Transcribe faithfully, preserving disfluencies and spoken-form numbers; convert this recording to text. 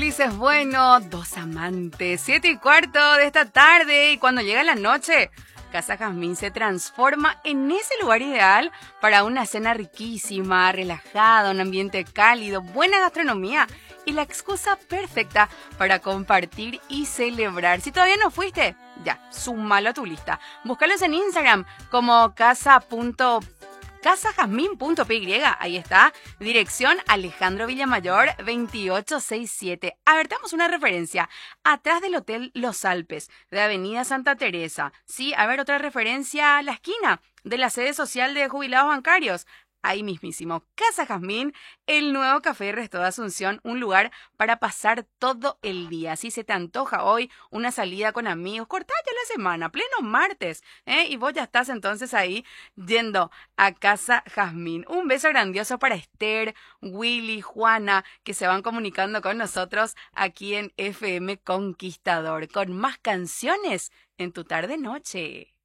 dices, bueno, dos amantes, siete y cuarto de esta tarde, y cuando llega la noche, Casa Jazmín se transforma en ese lugar ideal para una cena riquísima, relajada, un ambiente cálido, buena gastronomía y la excusa perfecta para compartir y celebrar. Si todavía no fuiste, ya, súmalo a tu lista. Búscalos en Instagram como casa. casajazmín punto p y, ahí está, dirección Alejandro Villamayor veintiocho sesenta y siete. A ver, te damos una referencia, atrás del Hotel Los Alpes, de Avenida Santa Teresa. Sí, a ver, otra referencia a la esquina de la sede social de jubilados bancarios. Ahí mismísimo, Casa Jazmín, el nuevo café Resto de Asunción, un lugar para pasar todo el día. Si se te antoja hoy una salida con amigos, cortate la semana, pleno martes, ¿eh? Y vos ya estás entonces ahí yendo a Casa Jazmín. Un beso grandioso para Esther, Willy, Juana, que se van comunicando con nosotros aquí en F M Conquistador, con más canciones en tu tarde-noche.